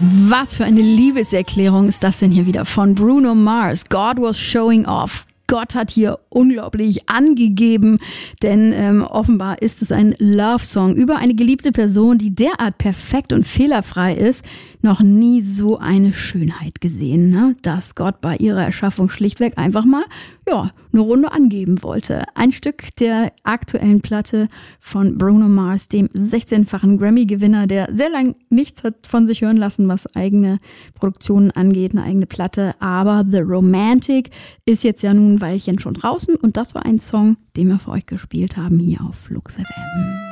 Was für eine Liebeserklärung ist das denn hier wieder von Bruno Mars? God was showing off. Gott hat hier unglaublich angegeben, denn offenbar ist es ein Love-Song über eine geliebte Person, die derart perfekt und fehlerfrei ist. Noch nie so eine Schönheit gesehen, ne? Dass Gott bei ihrer Erschaffung schlichtweg einfach mal eine Runde angeben wollte. Ein Stück der aktuellen Platte von Bruno Mars, dem 16-fachen Grammy-Gewinner, der sehr lang nichts hat von sich hören lassen, was eigene Produktionen angeht, eine eigene Platte. Aber The Romantic ist jetzt ja nun ein Weilchen schon draußen und das war ein Song, den wir für euch gespielt haben hier auf Flux FM.